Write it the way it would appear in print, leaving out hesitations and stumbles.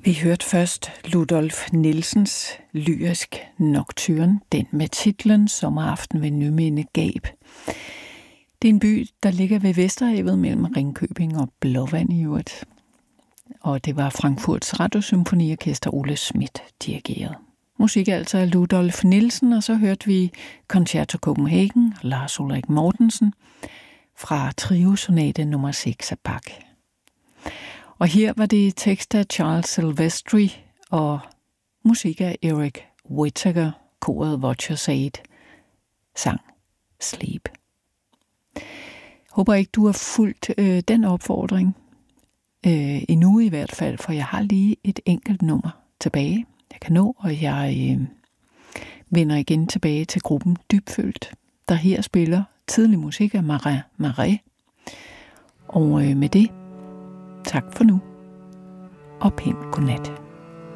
Vi hørte først Ludolf Nielsens lyrisk nocturne, den med titlen Sommeraften ved Nyminde Gab. Det er en by, der ligger ved Vesterhavet mellem Ringkøbing og Blåvand i øvrigt. Og det var Frankfurts Radiosymfoniorkester Ole Schmidt dirigeret. Musik altså af Ludolf Nielsen, og så hørte vi Concerto Copenhagen, Lars Ulrik Mortensen, fra Trio-sonate nummer 6 af Bach. Og her var det tekst af Charles Silvestri og musik af Eric Whittaker, koret Watcher Said, sang Sleep. Håber ikke, du har fulgt den opfordring endnu i hvert fald, for jeg har lige et enkelt nummer tilbage, jeg kan nå, og jeg vender igen tilbage til gruppen Dybfølt, der her spiller tidlig musik af Marais Marais. Og med det, tak for nu, og pænt godnat.